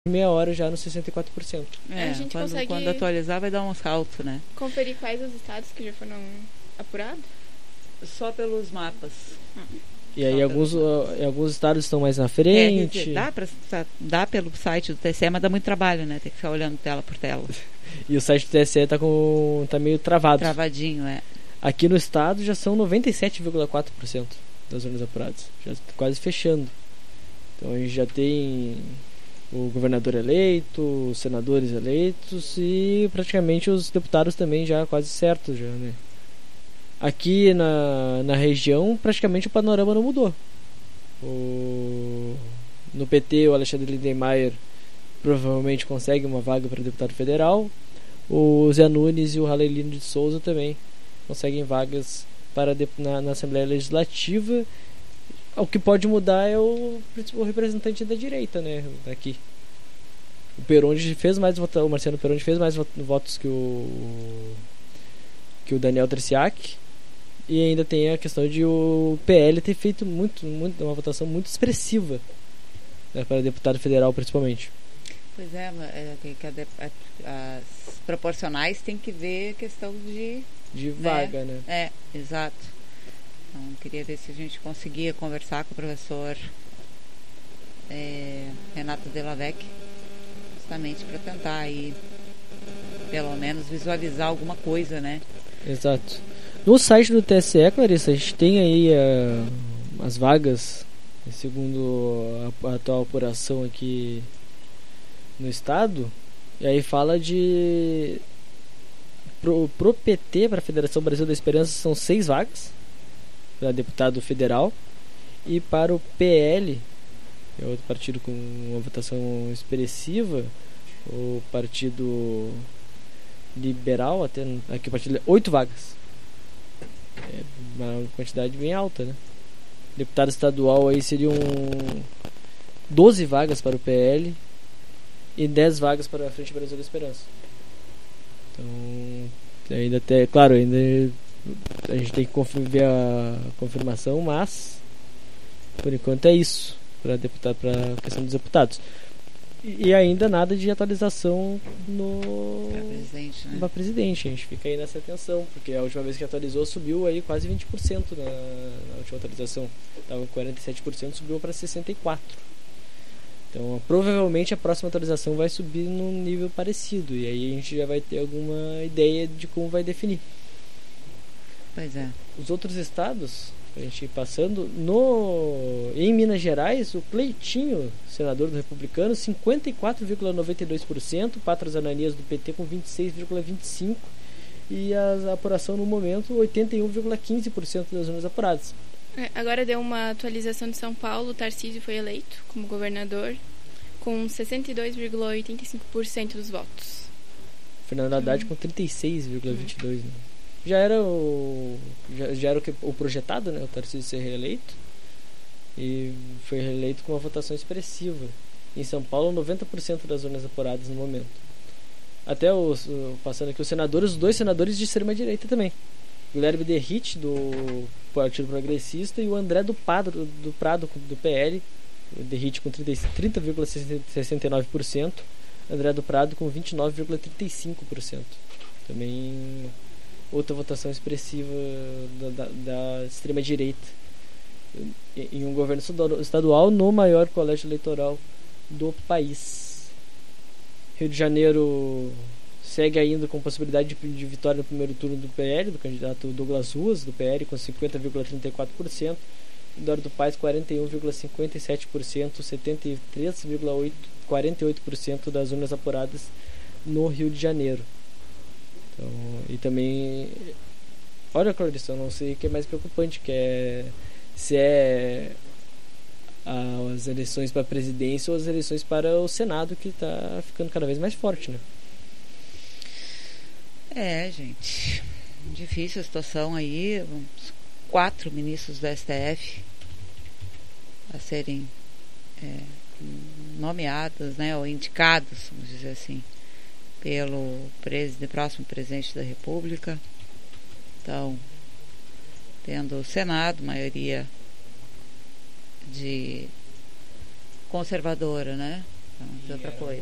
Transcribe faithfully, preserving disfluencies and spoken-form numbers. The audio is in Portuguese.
meia hora já no sessenta e quatro por cento. É, a gente quando, consegue quando atualizar vai dar um salto, né? conferir quais os estados que já foram apurados? Só pelos mapas. E aí Só alguns, pelos uh, alguns estados estão mais na É, frente. quer dizer, dá, pra, dá pelo site do T S E, mas dá muito trabalho, né? Tem que ficar olhando tela por tela. E o site do T S E tá, com, tá meio travado. Travadinho, é. Aqui no estado já são noventa e sete vírgula quatro por cento das urnas apuradas. Já tá quase fechando. Então a gente já tem o governador eleito, os senadores eleitos e praticamente os deputados também já quase certos já, né? Aqui na, na região praticamente o panorama não mudou. O, no P T o Alexandre Lindenmayer provavelmente consegue uma vaga para deputado federal. O Zé Nunes e o Ralelino de Souza também conseguem vagas para de, na, na Assembleia Legislativa. O que pode mudar é o, o representante da direita, né, aqui. O Peronde fez mais votos, o Marciano Peronde fez mais votos que o que o Daniel Triciak, e ainda tem a questão de o P L ter feito muito, muito uma votação muito expressiva, né, para deputado federal principalmente. Pois é, é que a, a, as proporcionais tem que ver a questão de de vaga, né? né? É, exato. Então, queria ver se a gente conseguia conversar com o professor é, Renato Delavec, justamente para tentar aí, pelo menos, visualizar alguma coisa, né? Exato. No site do T S E, Clarissa, a gente tem aí uh, as vagas, segundo a, a atual apuração aqui no estado, e aí fala de pro, pro P T, para a Federação Brasil da Esperança, são seis vagas para deputado federal, e para o P L, que é outro partido com uma votação expressiva, o Partido Liberal, até aqui o partido, oito vagas. É uma quantidade bem alta, né? Deputado estadual aí seriam doze vagas para o P L e dez vagas para a Frente Brasil da Esperança. Então, ainda até, claro, ainda a gente tem que ver a confirmação, mas por enquanto é isso para deputado, para a questão dos deputados. E, e ainda nada de atualização no para presidente, né? para presidente. A gente fica aí nessa atenção, porque a última vez que atualizou subiu aí quase vinte por cento na, na última atualização. Estava com quarenta e sete por cento, subiu para sessenta e quatro por cento. Então, provavelmente a próxima atualização vai subir num nível parecido, e aí a gente já vai ter alguma ideia de como vai definir. Pois é. Os outros estados, a gente ir passando, no, em Minas Gerais, o Cleitinho, senador do Republicano, cinquenta e quatro vírgula noventa e dois por cento, Patras Ananias do P T com vinte e seis vírgula vinte e cinco por cento, e a apuração no momento, oitenta e um vírgula quinze por cento das urnas apuradas. É, agora deu uma atualização de São Paulo, o Tarcísio foi eleito como governador com sessenta e dois vírgula oitenta e cinco por cento dos votos. Fernando Haddad hum. com trinta e seis vírgula vinte e dois por cento. Né? Já era o já, já era o, que, o projetado, né, o Tarcísio ser reeleito, e foi reeleito com uma votação expressiva. Em São Paulo, noventa por cento das urnas apuradas no momento. Até os, passando aqui os senadores, os dois senadores de extrema-direita também. Guilherme Derrite, do Partido Progressista, e o André do Prado, do, do Prado, do P L, Derrite com trinta vírgula sessenta e nove por cento, André do Prado com vinte e nove vírgula trinta e cinco por cento. Também outra votação expressiva da, da, da extrema-direita em um governo estadual no maior colégio eleitoral do país. Rio de Janeiro segue ainda com possibilidade de, de vitória no primeiro turno do P L, do candidato Douglas Ruas, do P L, com cinquenta vírgula trinta e quatro por cento, Eduardo Paes quarenta e um vírgula cinquenta e sete por cento, setenta e três vírgula quarenta e oito por cento das urnas apuradas no Rio de Janeiro. Então, e também, olha, Clarissa, eu não sei o que é mais preocupante, que é se é a, as eleições para a presidência ou as eleições para o Senado, que está ficando cada vez mais forte, né? É, gente, difícil a situação aí. Quatro ministros do S T F a serem é, nomeados, né, ou indicados, vamos dizer assim, pelo preside, próximo presidente da República. Então, tendo o Senado, maioria de conservadora, né, de outra coisa.